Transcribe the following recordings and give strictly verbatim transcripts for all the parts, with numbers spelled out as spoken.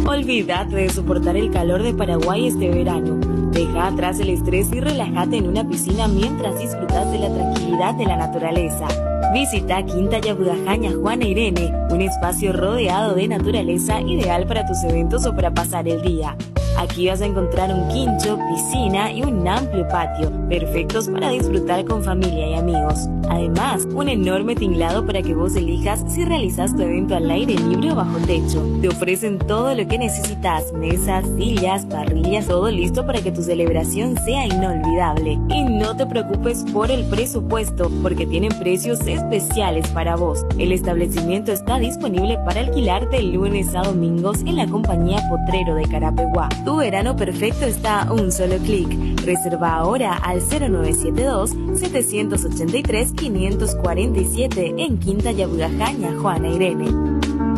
Olvídate de soportar el calor de Paraguay este verano. Deja atrás el estrés y relájate en una piscina mientras disfrutas de la tranquilidad de la naturaleza. Visita Quinta Yabugajaña Juana Irene, un espacio rodeado de naturaleza ideal para tus eventos o para pasar el día. Aquí vas a encontrar un quincho, piscina y un amplio patio, perfectos para disfrutar con familia y amigos. Además, un enorme tinglado para que vos elijas si realizas tu evento al aire libre o bajo techo. Te ofrecen todo lo que necesitas, mesas, sillas, parrillas, todo listo para que tu celebración sea inolvidable. Y no te preocupes por el presupuesto, porque tienen precios especiales para vos. El establecimiento está disponible para alquilar de lunes a domingos en la compañía Potrero de Carapeguá. Tu verano perfecto está a un solo clic. Reserva ahora al cero nueve siete dos, siete ocho tres, cinco cuatro siete en Quinta Yabugajaña Juana Irene.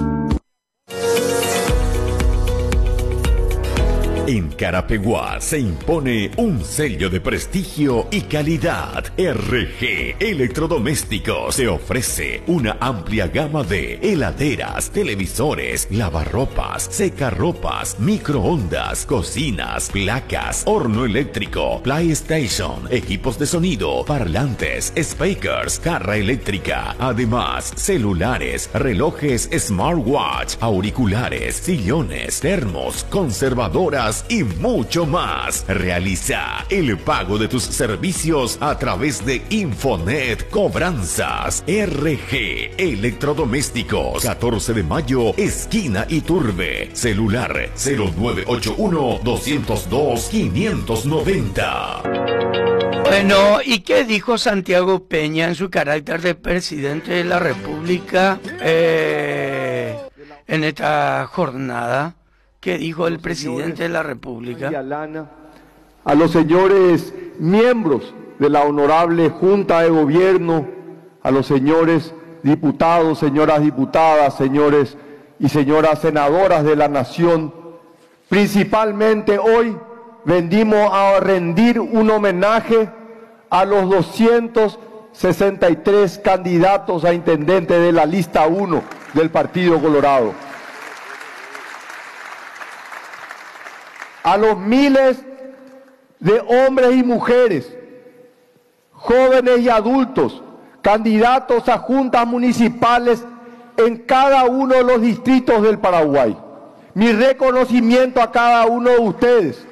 En Carapeguá se impone un sello de prestigio y calidad. R G Electrodomésticos te ofrece una amplia gama de heladeras, televisores, lavarropas, secarropas, microondas, cocinas, placas, horno eléctrico, PlayStation, equipos de sonido, parlantes, speakers, carra eléctrica. Además, celulares, relojes smartwatch, auriculares, sillones, termos, conservadoras y mucho más. Realiza el pago de tus servicios a través de Infonet Cobranzas. R G Electrodomésticos, catorce de mayo, esquina Iturbe. Celular cero nueve ocho uno, dos cero dos, cinco nueve cero. Bueno, ¿y qué dijo Santiago Peña en su carácter de presidente de la República eh, en esta jornada? ¿Qué dijo el presidente de la República? A los señores miembros de la honorable Junta de Gobierno, a los señores diputados, señoras diputadas, señores y señoras senadoras de la Nación, principalmente hoy venimos a rendir un homenaje a los doscientos sesenta y tres candidatos a intendente de la lista uno del Partido Colorado. A los miles de hombres y mujeres, jóvenes y adultos, candidatos a juntas municipales en cada uno de los distritos del Paraguay. Mi reconocimiento a cada uno de ustedes.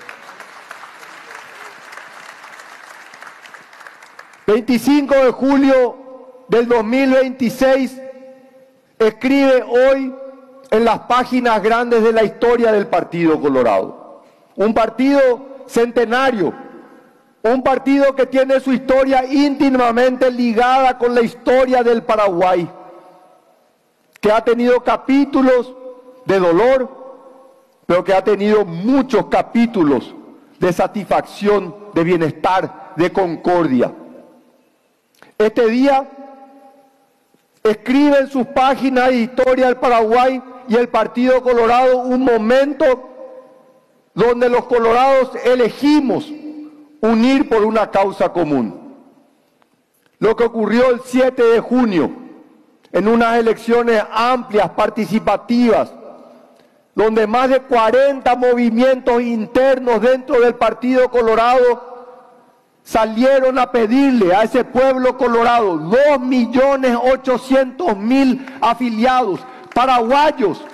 veinticinco de julio del dos mil veintiséis escribe hoy en las páginas grandes de la historia del Partido Colorado. Un partido centenario, un partido que tiene su historia íntimamente ligada con la historia del Paraguay, que ha tenido capítulos de dolor, pero que ha tenido muchos capítulos de satisfacción, de bienestar, de concordia. Este día escribe en sus páginas de historia del Paraguay y el Partido Colorado un momento donde los colorados elegimos unir por una causa común. Lo que ocurrió el siete de junio, en unas elecciones amplias, participativas, donde más de cuarenta movimientos internos dentro del Partido Colorado salieron a pedirle a ese pueblo colorado, dos millones ochocientos mil afiliados, paraguayos,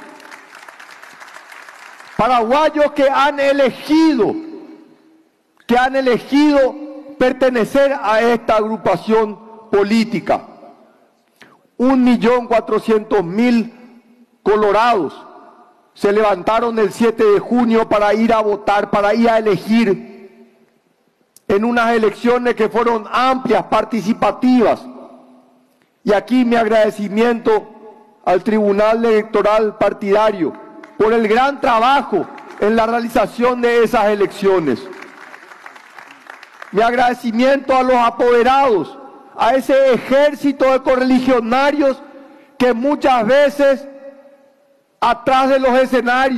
paraguayos que han elegido, que han elegido pertenecer a esta agrupación política. Un millón cuatrocientos mil colorados se levantaron el siete de junio para ir a votar, para ir a elegir en unas elecciones que fueron amplias, participativas. Y aquí mi agradecimiento al Tribunal Electoral Partidario por el gran trabajo en la realización de esas elecciones. Mi agradecimiento a los apoderados, a ese ejército de correligionarios que muchas veces atrás de los escenarios